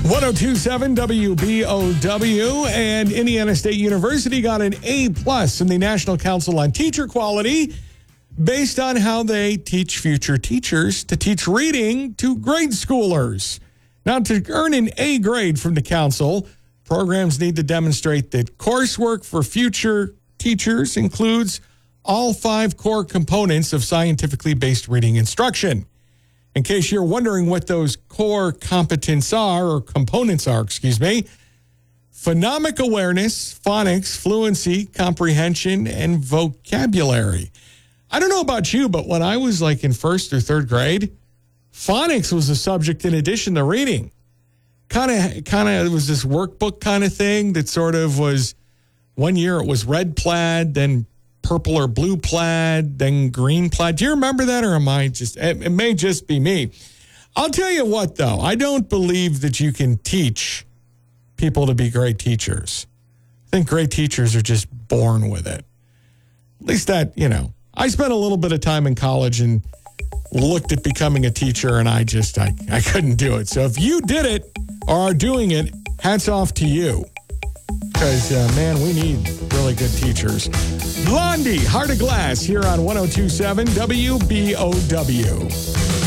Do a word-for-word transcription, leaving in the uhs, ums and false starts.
ten twenty-seven W B O W, and Indiana State University got an A plus in the National Council on Teacher Quality based on how they teach future teachers to teach reading to grade schoolers. Now, to earn an A grade from the council, programs need to demonstrate that coursework for future teachers includes all five core components of scientifically based reading instruction. In case you're wondering what those core competence are, or components are, excuse me, phonemic awareness, phonics, fluency, comprehension, and vocabulary. I don't know about you, but when I was like in first or third grade, phonics was a subject in addition to reading. Kind of, kind of, it was this workbook kind of thing that sort of was, one year it was red plaid, then purple or blue plaid, then green plaid. Do you remember that, or am I just, it, it may just be me. I'll tell you what, though, I don't believe that you can teach people to be great teachers. I think great teachers are just born with it. At least that, you know, I spent a little bit of time in college and looked at becoming a teacher, and I just, I, I couldn't do it. So if you did it or are doing it, hats off to you. Because, uh, man, we need really good teachers. Blondie, Heart of Glass, here on ten twenty-seven W B O W.